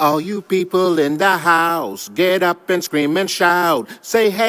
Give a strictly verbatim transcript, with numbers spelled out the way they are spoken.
All you people in the house, get up and scream and shout. Say hey.